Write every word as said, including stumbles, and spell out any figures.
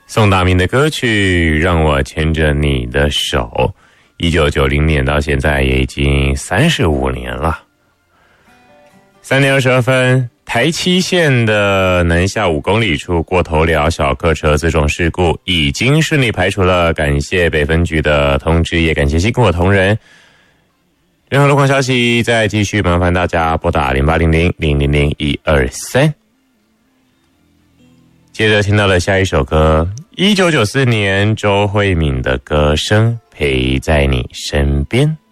宋大明的歌曲《让我牵着你的手》，一九九零年到现在也已经三十五年了。三点二十二分，台七线的南下五公里处过头寮小客车自撞事故已经顺利排除了，感谢北分局的通知，也感谢辛苦的同仁。任何路况消息再继续麻烦大家拨打零八零零零零零一二三。接着听到了下一首歌，一九九四年周慧敏的歌声《陪在你身边》。